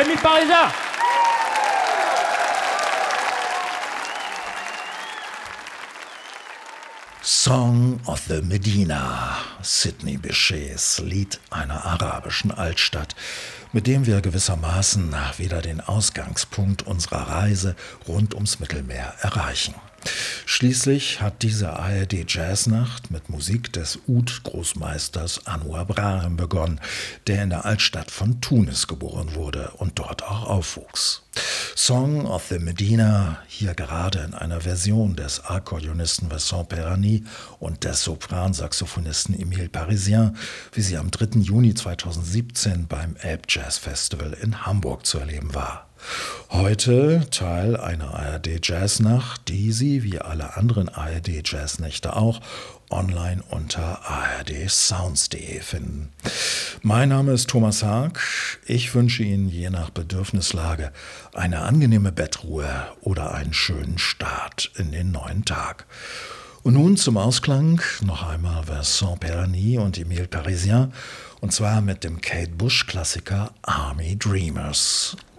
Émile Parisien. Song of the Medina, Sidney Bechets Lied einer arabischen Altstadt, mit dem wir gewissermaßen wieder den Ausgangspunkt unserer Reise rund ums Mittelmeer erreichen. Schließlich hat diese ARD-Jazznacht mit Musik des Oud-Großmeisters Anouar Brahim begonnen, der in der Altstadt von Tunis geboren wurde und dort auch aufwuchs. Song of the Medina, hier gerade in einer Version des Akkordeonisten Vincent Perani und des Sopransaxophonisten Émile Parisien, wie sie am 3. Juni 2017 beim Elbjazz-Festival in Hamburg zu erleben war. Heute Teil einer ARD-Jazznacht, die Sie, wie alle anderen ARD-Jazznächte auch, online unter ardsounds.de finden. Mein Name ist Thomas Haag. Ich wünsche Ihnen je nach Bedürfnislage eine angenehme Bettruhe oder einen schönen Start in den neuen Tag. Und nun zum Ausklang noch einmal Vincent Perani und Émile Parisien, und zwar mit dem Kate Bush-Klassiker Army Dreamers.